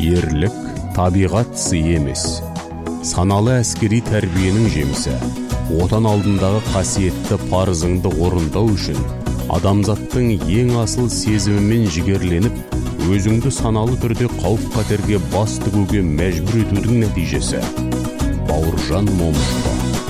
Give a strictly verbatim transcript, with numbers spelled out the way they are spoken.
Ерлік табиғат сыйы емес, саналы әскери тәрбиенің жемісі. Отан алдындағы қасиетті парызыңды орындау үшін адамзаттың ең асыл сезімімен жігерленіп, өзіңді саналы түрде қауіп-қатерге бас тігуге мәжбүр етудің нәтижесі. Бауыржан Момышұлы.